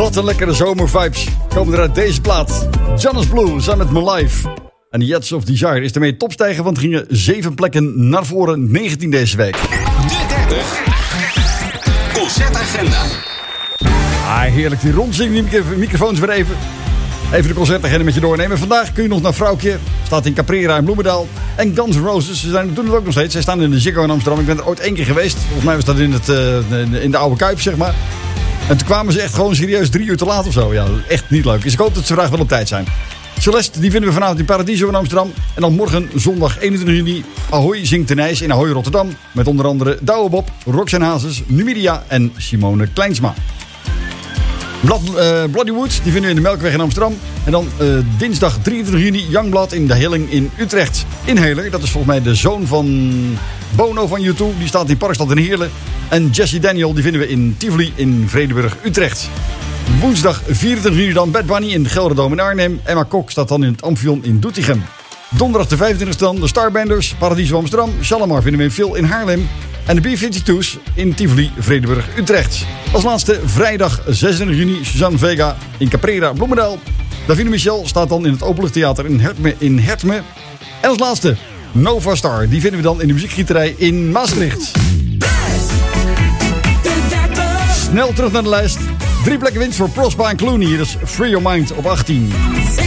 Wat een lekkere zomervibes komen er uit deze plaat. Jonas Blue samen met My Life. En The Edge of Desire is ermee topstijger, want gingen 7 plekken naar voren, 19 deze week. De 30. Concertagenda. Heerlijk, die rondzingen microfoons weer even. Even de concertagenda met je doornemen. Vandaag kun je nog naar Vrouwtje. Staat in Caprera in Bloemendaal. En Guns N' Roses, ze doen het ook nog steeds. Zij staan in de Ziggo in Amsterdam. Ik ben er ooit 1 keer geweest. Volgens mij was dat in de oude Kuip, zeg maar. En toen kwamen ze echt gewoon serieus 3 uur te laat of zo. Ja, echt niet leuk. Dus ik hoop dat ze vandaag wel op tijd zijn. Celeste, die vinden we vanavond in Paradiso in Amsterdam. En dan morgen zondag 21 juni. Ahoy zingt ten ijs in Ahoy Rotterdam. Met onder andere Douwe Bob, Roxanne Hazes, Numidia en Simone Kleinsma. Bloody Woods, die vinden we in de Melkweg in Amsterdam. En dan dinsdag 23 juni Youngblood in de Hilling in Utrecht. Inhaler, dat is volgens mij de zoon van Bono van U2. Die staat in Parkstad in Heerlen. En Jesse Daniel, die vinden we in Tivoli in Vredenburg, Utrecht. Woensdag 24 juni dan Bad Bunny in de Gelderdoom in Arnhem. Emma Kok staat dan in het Amphion in Doetinchem. Donderdag de 25e dan de Starbanders, Paradiso Amsterdam. Shalimar vinden we in Phil in Haarlem. En de B-52's in Tivoli, Vredenburg, Utrecht. Als laatste vrijdag 26 juni Suzanne Vega in Caprera, Bloemendaal. Davine Michel staat dan in het Openluchttheater in Hertme. En als laatste Nova Star. Die vinden we dan in de muziekgieterij in Maastricht. Snel terug naar de lijst. 3 plekken winst voor Prospa en Clooney. Hier is Free Your Mind op 18.